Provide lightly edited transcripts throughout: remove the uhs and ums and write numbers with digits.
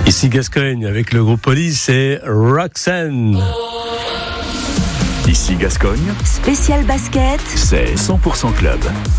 Ici Gascogne avec le groupe Police et Roxanne. Ici Gascogne, spécial basket, c'est 100% club.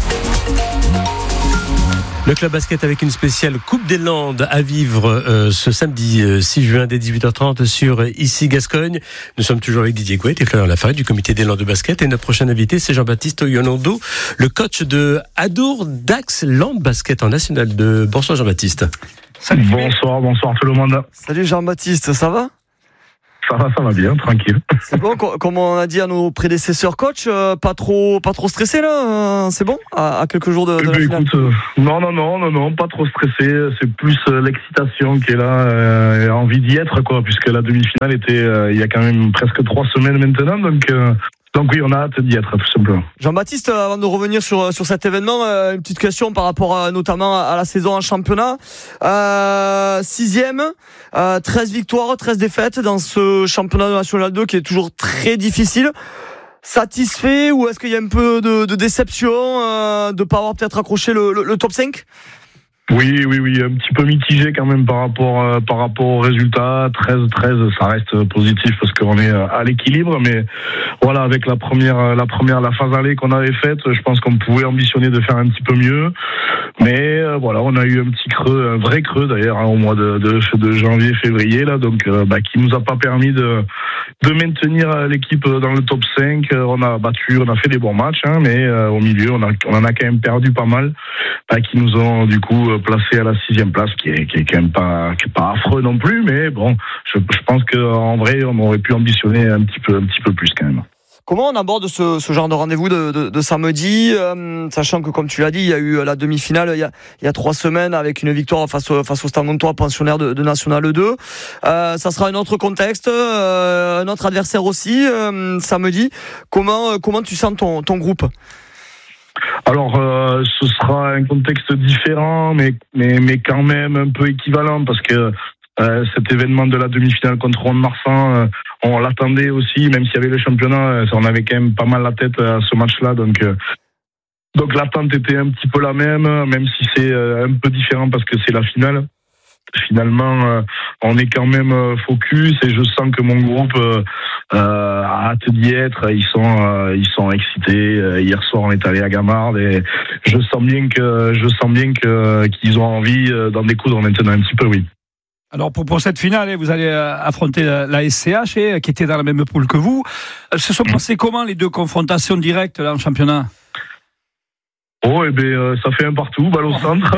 Le club basket avec une spéciale Coupe des Landes à vivre ce samedi 6 juin dès 18h30 sur Ici Gascogne. Nous sommes toujours avec Didier Gouet et Florian Lafargue du comité des Landes de basket. Et notre prochain invité, c'est Jean-Baptiste Oyonando, le coach de Adour Dax Land Basket en National 2. Bonsoir Jean-Baptiste. Salut. Bonsoir tout le monde. Salut Jean-Baptiste, ça va ? Ça va bien, tranquille. C'est bon, comme on a dit à nos prédécesseurs coach, pas trop stressé là, c'est bon à quelques jours de la finale. Écoute, non, pas trop stressé, c'est plus l'excitation qui est là, et envie d'y être quoi, puisque la demi-finale était il y a quand même presque 3 semaines maintenant, donc oui, on a hâte d'y être tout simplement. Jean-Baptiste, avant de revenir sur cet événement, une petite question par rapport notamment à la saison en championnat. 6e, 13 victoires, 13 défaites dans ce championnat national 2 qui est toujours très difficile. Satisfait ou est-ce qu'il y a un peu de déception de ne pas avoir peut-être accroché le top 5 ? Oui, un petit peu mitigé quand même par rapport aux résultats. 13, ça reste positif parce qu'on est à l'équilibre, mais voilà, avec la phase aller qu'on avait faite, je pense qu'on pouvait ambitionner de faire un petit peu mieux. Mais voilà, on a eu un petit creux, un vrai creux d'ailleurs, au mois de janvier-février là, donc qui nous a pas permis de maintenir l'équipe dans le top 5. On a fait des bons matchs, mais au milieu, on en a quand même perdu pas mal, qui nous ont du coup placé à la 6e place, qui est quand même pas affreux non plus, mais bon, je pense qu'en vrai, on aurait pu ambitionner un petit peu plus quand même. Comment on aborde ce genre de rendez-vous de samedi, sachant que comme tu l'as dit, il y a eu la demi-finale il y a 3 semaines avec une victoire face au Stade Montois, pensionnaire de National 2. Ça sera un autre contexte, un autre adversaire aussi samedi. Comment tu sens ton groupe ? Alors, ce sera un contexte différent, mais quand même un peu équivalent, parce que cet événement de la demi-finale contre Mont-de-Marsan, on l'attendait aussi, même s'il y avait le championnat, on avait quand même pas mal la tête à ce match-là, donc l'attente était un petit peu la même si c'est un peu différent parce que c'est la finale. Finalement, on est quand même focus et je sens que mon groupe a hâte d'y être. Ils sont excités. Hier soir, on est allé à Gamarde et je sens bien qu'ils ont envie d'en découdre maintenant un petit peu, oui. Alors pour cette finale, vous allez affronter la SCH qui était dans la même poule que vous. Se sont passées comment les deux confrontations directes là en championnat ? Oh, ça fait un partout, balle au centre.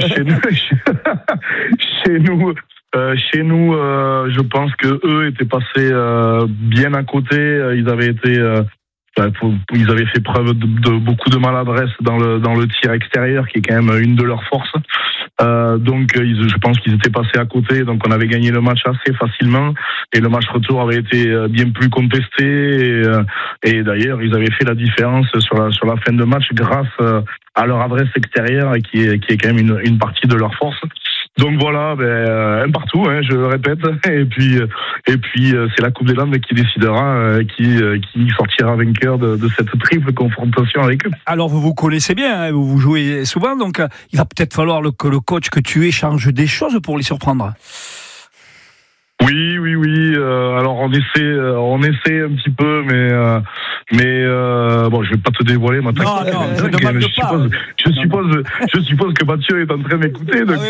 Chez nous, je pense que eux étaient passés bien à côté. Ils avaient fait preuve de beaucoup de maladresse dans le tir extérieur, qui est quand même une de leurs forces. Je pense qu'ils étaient passés à côté, donc on avait gagné le match assez facilement et le match retour avait été bien plus contesté et d'ailleurs ils avaient fait la différence sur la fin de match grâce à leur adresse extérieure qui est quand même une partie de leur force. Donc voilà, un partout, je le répète, et puis c'est la Coupe des Landes qui décidera qui sortira vainqueur de cette triple confrontation avec eux. Alors vous connaissez bien, vous jouez souvent, donc il va peut-être falloir que le coach que tu es change des choses pour les surprendre. Oui. Alors on essaie un petit peu, mais bon, je vais pas te dévoiler ma tactique. Non, je demande pas. Je suppose que Mathieu est en train d'écouter, donc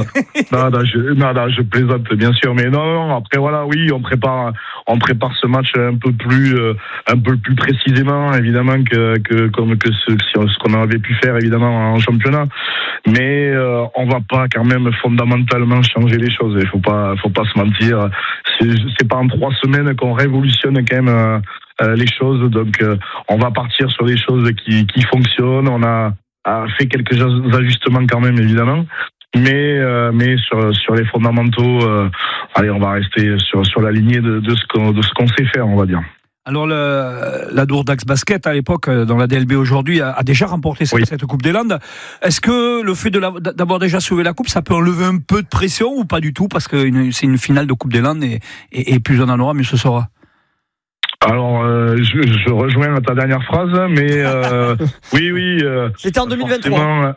je plaisante bien sûr, mais non. Après voilà, oui, on prépare ce match un peu plus précisément, évidemment que ce qu'on avait pu faire évidemment en championnat, mais on va pas quand même fondamentalement changer les choses. Il faut pas se mentir. C'est pas en 3 semaines qu'on révolutionne quand même les choses, donc on va partir sur des choses qui fonctionnent. On a fait quelques ajustements quand même évidemment, mais sur les fondamentaux, on va rester sur la lignée de ce qu'on sait faire, on va dire. Alors l'Adour Dax Basket à l'époque dans la DLB aujourd'hui a déjà remporté cette Coupe des Landes. Est-ce que le fait d'avoir déjà sauvé la coupe, ça peut enlever un peu de pression ou pas du tout, parce que c'est une finale de Coupe des Landes et plus on en aura, mieux ce sera? Alors, je rejoins ta dernière phrase, mais oui. C'était en 2023.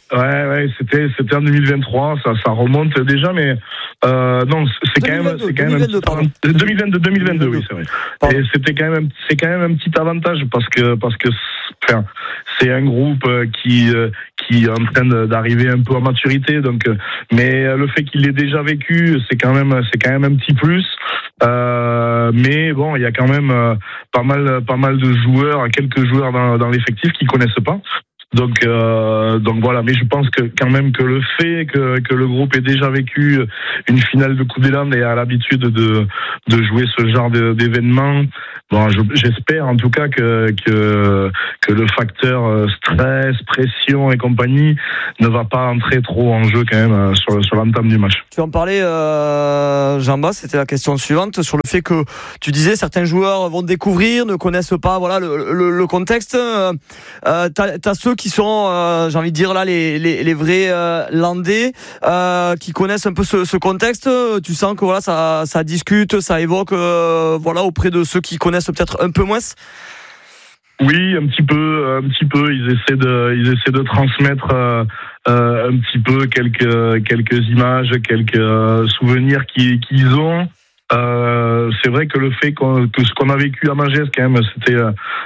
Ouais, c'était en 2023, ça remonte déjà, mais non, c'est quand même 2022, oui, c'est vrai. Et c'est quand même un petit avantage parce que enfin, c'est un groupe qui est en train d'arriver un peu à maturité, donc mais le fait qu'il l'ait déjà vécu, c'est quand même un petit plus. Mais bon, il y a quand même pas mal de joueurs, quelques joueurs dans l'effectif qui connaissent pas. Donc voilà, mais je pense que quand même que le fait que le groupe ait déjà vécu une finale de Coupe des Landes et a l'habitude de jouer ce genre d'événement, bon, j'espère en tout cas que le facteur stress, pression et compagnie ne va pas entrer trop en jeu quand même sur l'entame du match. Tu en parlais, Jean-Baptiste, c'était la question suivante sur le fait que tu disais certains joueurs vont découvrir, ne connaissent pas, voilà le contexte. T'as ceux qui sont, j'ai envie de dire là, les vrais landais, qui connaissent un peu ce contexte. Tu sens que voilà, ça discute, ça évoque, voilà, auprès de ceux qui connaissent peut-être un peu moins. Oui, un petit peu. Ils essaient de transmettre un petit peu quelques images, quelques souvenirs qu'ils ont. C'est vrai que le fait que ce qu'on a vécu à Magès, quand même, c'était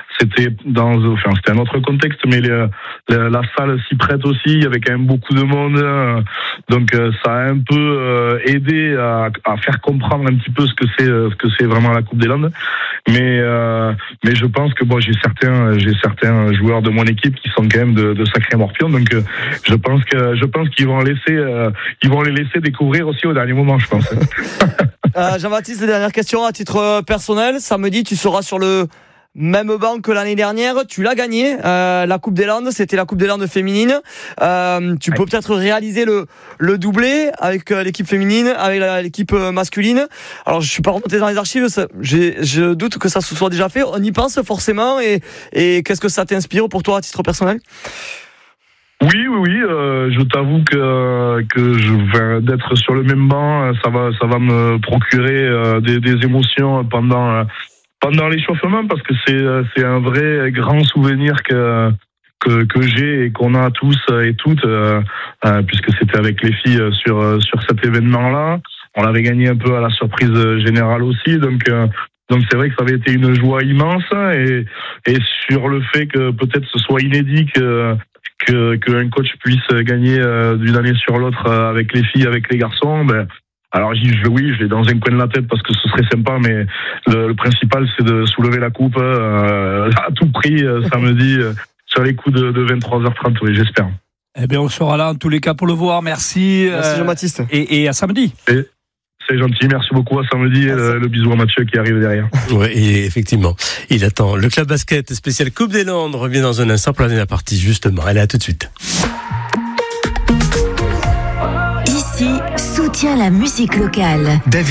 un autre contexte, mais la salle s'y prête aussi. Il y avait quand même beaucoup de monde, donc ça a un peu aidé à faire comprendre un petit peu ce que c'est vraiment la Coupe des Landes. Mais je pense que bon, j'ai certains joueurs de mon équipe qui sont quand même de sacrés morpions, donc je pense qu'ils vont les laisser découvrir aussi au dernier moment, je pense. Jean-Baptiste, dernière question à titre personnel. Samedi, tu seras sur le même banc que l'année dernière. Tu l'as gagné, la Coupe des Landes. C'était la Coupe des Landes féminine. Tu peux peut-être réaliser le doublé avec l'équipe féminine, avec l'équipe masculine. Alors, je suis pas remonté dans les archives. Je doute que ça se soit déjà fait. On y pense forcément. Et qu'est-ce que ça t'inspire pour toi à titre personnel? Oui, je t'avoue que d'être sur le même banc, ça va me procurer des émotions pendant l'échauffement, parce que c'est un vrai grand souvenir que j'ai et qu'on a tous et toutes, puisque c'était avec les filles sur cet événement-là. On l'avait gagné un peu à la surprise générale aussi, donc c'est vrai que ça avait été une joie immense, et sur le fait que peut-être ce soit inédit qu'un coach puisse gagner d'une année sur l'autre avec les filles, avec les garçons, alors je l'ai dans un coin de la tête parce que ce serait sympa, mais le principal c'est de soulever la coupe à tout prix samedi sur les coups de 23h30, oui, j'espère. Eh bien, on sera là en tous les cas pour le voir. Merci Jean-Baptiste. Et à samedi. C'est gentil, merci beaucoup, à samedi. Le bisou à Mathieu qui arrive derrière. Oui, effectivement, il attend. Le club basket spécial Coupe des Landes revient dans un instant pour la dernière partie, justement. Allez, à tout de suite. Ici, soutient la musique locale.